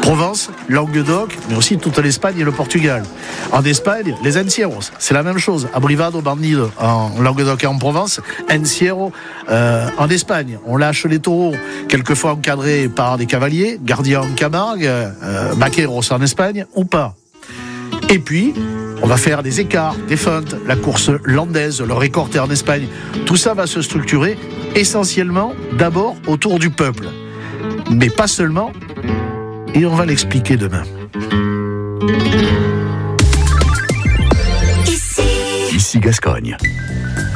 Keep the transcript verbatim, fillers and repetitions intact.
Provence, Languedoc, mais aussi toute l'Espagne et le Portugal. En Espagne, les encierros, c'est la même chose. Abrivado, bandido en Languedoc et en Provence, encierro euh, en Espagne. On lâche les taureaux, quelquefois encadrés par des cavaliers, gardiens en Camargue, euh, vaqueros en Espagne ou pas. Et puis, on va faire des écarts, des feintes, la course landaise, le récorté en Espagne. Tout ça va se structurer essentiellement d'abord autour du peuple. Mais pas seulement, et on va l'expliquer demain. Ici, Ici Gascogne.